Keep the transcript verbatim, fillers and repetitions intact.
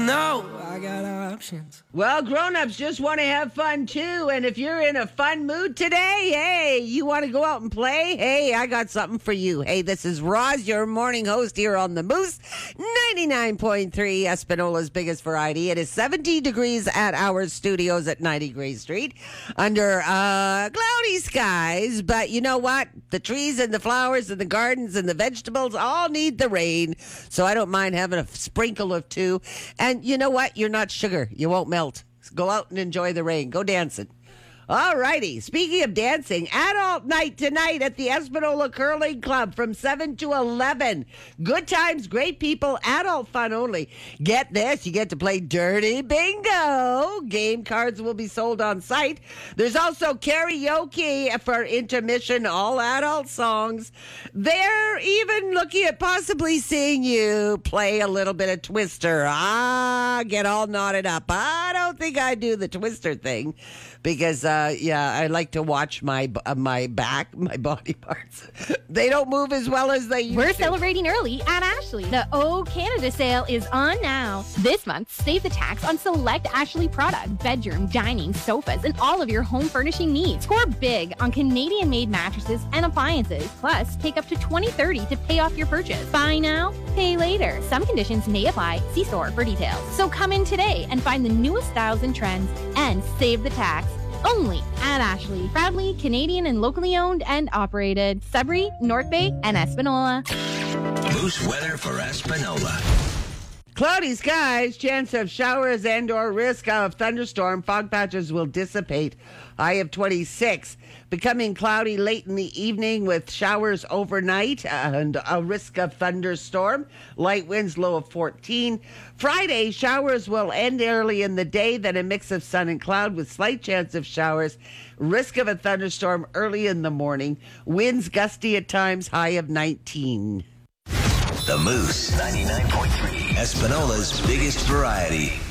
No, I got options. Well, grown-ups just want to have fun, too. And if you're in a fun mood today, hey, you want to go out and play? Hey, I got something for you. Hey, this is Roz, your morning host here on The Moose, ninety-nine point three, Espinola's biggest variety. It is seventy degrees at our studios at ninety Gray Street under uh, cloudy skies. But you know what? The trees and the flowers and the gardens and the vegetables all need the rain. So I don't mind having a sprinkle of two. And you know what? You're not sugar. You won't melt. Go out and enjoy the rain. Go dancing. All righty. Speaking of dancing, adult night tonight at the Espanola Curling Club from seven to eleven. Good times, great people, adult fun only. Get this, you get to play Dirty Bingo. Game cards will be sold on site. There's also karaoke for intermission, all adult songs. They're even looking at possibly seeing you play a little bit of Twister. Ah, get all knotted up. I don't think I do the Twister thing. Because, uh, yeah, I like to watch my uh, my back, my body parts. They don't move as well as they used We're to. celebrating early at Ashley. The O Canada sale is on now. This month, save the tax on select Ashley product, bedroom, dining, sofas, and all of your home furnishing needs. Score big on Canadian-made mattresses and appliances. Plus, take up to twenty thirty to pay off your purchase. Buy now, pay later. Some conditions may apply. See store for details. So come in today and find the newest styles and trends and save the tax. Only at Ashley. Proudly Canadian and locally owned and operated. Sudbury, North Bay, and Espanola. Moose weather for Espanola. Cloudy skies, chance of showers and or risk of thunderstorm. Fog patches will dissipate. High of twenty-six. Becoming cloudy late in the evening with showers overnight and a risk of thunderstorm. Light winds, low of fourteen. Friday, showers will end early in the day, then a mix of sun and cloud with slight chance of showers. Risk of a thunderstorm early in the morning. Winds gusty at times, high of nineteen. The Moose, ninety-nine point three, Espinola's biggest variety.